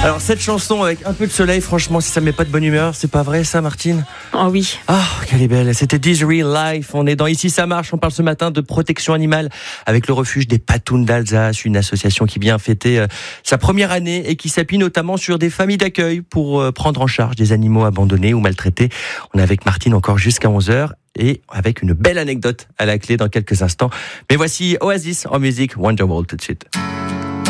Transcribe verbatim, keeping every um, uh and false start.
Alors cette chanson avec un peu de soleil, franchement, si ça me met pas de bonne humeur, c'est pas vrai ça, Martine? Oh oui. Ah, oh, qu'elle est belle. C'était This Real Life. On est dans Ici ça marche. On parle ce matin de protection animale avec le refuge des Patounes d'Alsace, une association qui vient fêter euh, sa première année et qui s'appuie notamment sur des familles d'accueil pour euh, prendre en charge des animaux abandonnés ou maltraités. On est avec Martine encore jusqu'à onze heures et avec une belle anecdote à la clé dans quelques instants. Mais voici Oasis en musique, Wonderwall tout de suite.